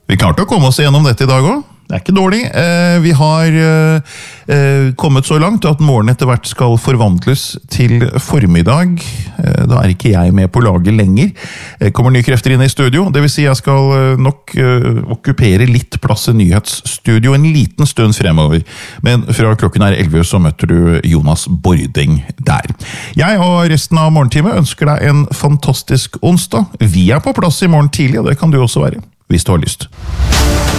Vi klarte å komme oss gjennom dette i dag også. Det er ikke dårlig. Vi har kommet så langt at morgen etter hvert skal forvandles til formiddag. Da er ikke jeg med på laget lenger. Kommer nye krefter inn i studio. Det vil si jeg skal nok okkupere litt plass i nyhetsstudio en liten stund fremover. Men fra klokken er 11 så møter du Jonas Bordeng der. Jeg og resten av morgentime ønsker deg en fantastisk onsdag. Vi er på plass i morgen tidlig, og det kan du også være, hvis du har lyst.